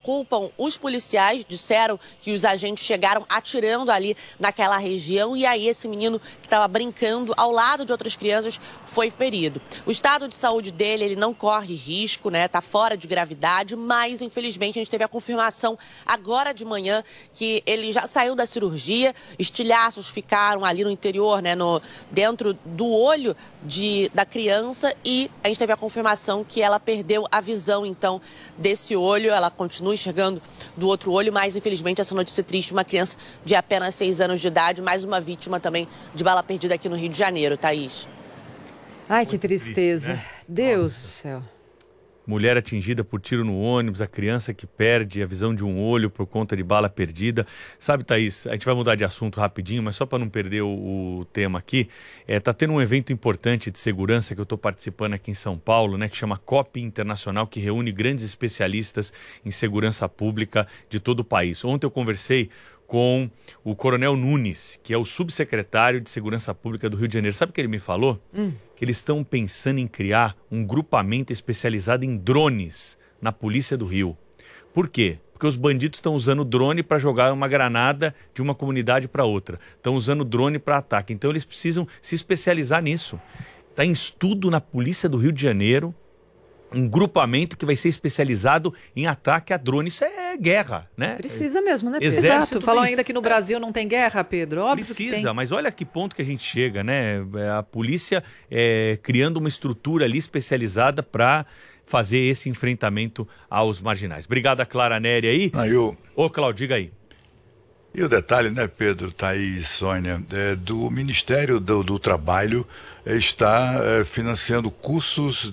culpam os policiais, disseram que os agentes chegaram atirando ali naquela região e aí esse menino que estava brincando ao lado de outras crianças foi ferido. O estado de saúde dele, ele não corre risco, né? Tá fora de gravidade, mas infelizmente a gente teve a confirmação agora de manhã que ele já saiu da cirurgia, estilhaços ficaram ali no interior, né? Dentro do olho da criança e a gente teve a confirmação que ela perdeu a visão, então, desse olho. Ela continua enxergando do outro olho, mas infelizmente essa notícia triste, uma criança de apenas 6 anos de idade, mais uma vítima também de bala perdida aqui no Rio de Janeiro, Thaís. Ai, que tristeza. Triste, né? Deus do céu. Mulher atingida por tiro no ônibus, a criança que perde a visão de um olho por conta de bala perdida. Sabe, Thaís, a gente vai mudar de assunto rapidinho, mas só para não perder o tema aqui, tá tendo um evento importante de segurança que eu estou participando aqui em São Paulo, né, que chama COP Internacional, que reúne grandes especialistas em segurança pública de todo o país. Ontem eu conversei com o Coronel Nunes, que é o subsecretário de Segurança Pública do Rio de Janeiro. Sabe o que ele me falou? Que eles estão pensando em criar um grupamento especializado em drones na Polícia do Rio. Por quê? Porque os bandidos estão usando drone para jogar uma granada de uma comunidade para outra. Estão usando drone para ataque. Então eles precisam se especializar nisso. Está em estudo na Polícia do Rio de Janeiro um grupamento que vai ser especializado em ataque a drone. Isso é guerra, né? Precisa mesmo, né, Pedro? Exato. Falou ainda que no Brasil não tem guerra, Pedro. Óbvio Precisa, que tem. mas olha que ponto que a gente chega, né? A polícia criando uma estrutura ali especializada para fazer esse enfrentamento aos marginais. Obrigado a Clara Nery aí. Ô, Cláudio, diga aí. E o detalhe, né, Pedro, Thaís, Sônia, do Ministério do Trabalho está financiando cursos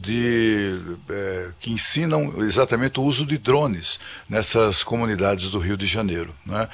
que ensinam exatamente o uso de drones nessas comunidades do Rio de Janeiro, né?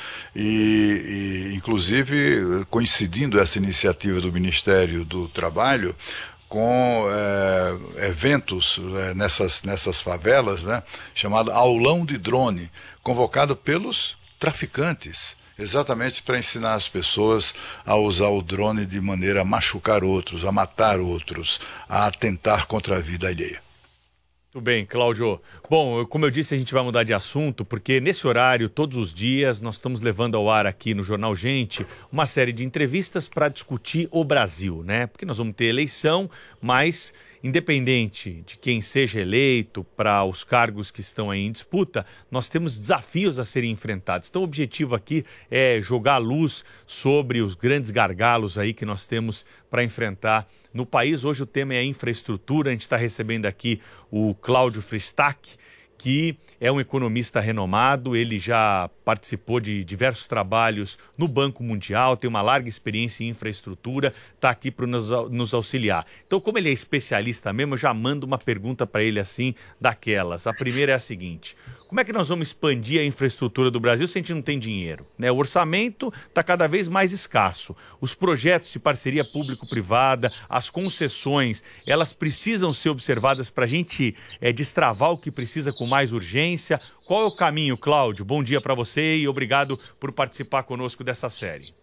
E inclusive, coincidindo essa iniciativa do Ministério do Trabalho com eventos nessas favelas, né, chamado Aulão de Drone, convocado pelos traficantes, exatamente para ensinar as pessoas a usar o drone de maneira a machucar outros, a matar outros, a atentar contra a vida alheia. Tudo bem, Cláudio. Bom, como eu disse, a gente vai mudar de assunto, porque nesse horário, todos os dias, nós estamos levando ao ar aqui no Jornal Gente uma série de entrevistas para discutir o Brasil, né? Porque nós vamos ter eleição, mas independente de quem seja eleito para os cargos que estão aí em disputa, nós temos desafios a serem enfrentados. Então o objetivo aqui é jogar luz sobre os grandes gargalos aí que nós temos para enfrentar no país. Hoje o tema é infraestrutura. A gente está recebendo aqui o Cláudio Fristach, que é um economista renomado. Ele já participou de diversos trabalhos no Banco Mundial, tem uma larga experiência em infraestrutura, está aqui para nos auxiliar. Então, como ele é especialista mesmo, eu já mando uma pergunta para ele assim, daquelas. A primeira é a seguinte: como é que nós vamos expandir a infraestrutura do Brasil se a gente não tem dinheiro, né? O orçamento está cada vez mais escasso. Os projetos de parceria público-privada, as concessões, elas precisam ser observadas para a gente destravar o que precisa com mais urgência. Qual é o caminho, Cláudio? Bom dia para você e obrigado por participar conosco dessa série.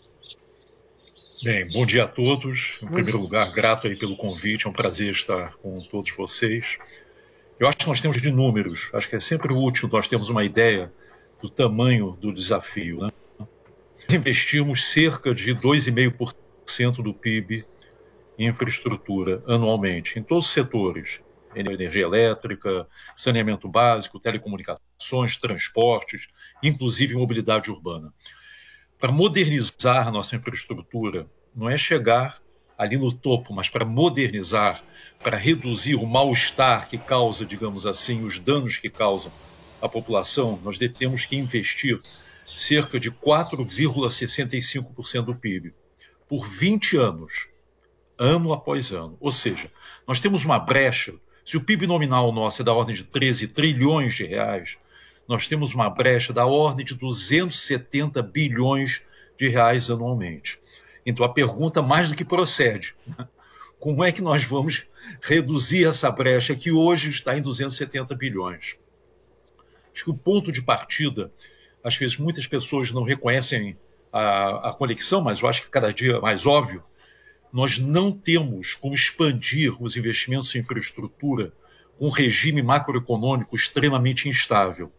Bem, bom dia a todos. Em primeiro lugar, grato aí pelo convite, é um prazer estar com todos vocês. Eu acho que nós temos de números, acho que é sempre útil nós termos uma ideia do tamanho do desafio, né? Investimos cerca de 2,5% do PIB em infraestrutura anualmente, em todos os setores: energia elétrica, saneamento básico, telecomunicações, transportes, inclusive mobilidade urbana. Para modernizar nossa infraestrutura, não é chegar ali no topo, mas para modernizar, para reduzir o mal-estar que causa, digamos assim, os danos que causam à população, nós temos que investir cerca de 4,65% do PIB por 20 anos, ano após ano. Ou seja, nós temos uma brecha. Se o PIB nominal nosso é da ordem de 13 trilhões de reais, nós temos uma brecha da ordem de 270 bilhões de reais anualmente. Então a pergunta mais do que procede: como é que nós vamos reduzir essa brecha que hoje está em 270 bilhões? Acho que o ponto de partida, às vezes muitas pessoas não reconhecem a conexão, mas eu acho que cada dia é mais óbvio. Nós não temos como expandir os investimentos em infraestrutura com um regime macroeconômico extremamente instável.